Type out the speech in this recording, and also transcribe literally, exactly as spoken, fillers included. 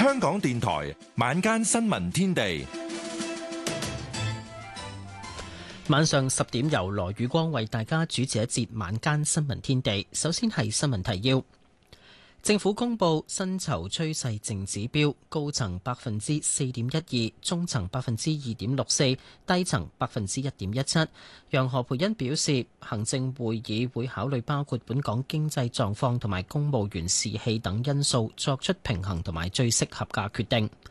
香港電台晚間新聞天地， 晚上十點由羅宇光為大家主持一節晚間新聞天地。首先係新聞提要。政府公布薪酬趨勢淨指標，高層百分之四點一二，中層百分之二點六四，低層百分之一點一七。楊何蓓茵表示，行政會議會考慮包括本港經濟狀況同埋公務員士氣等因素，作出平衡同埋最適合嘅決定。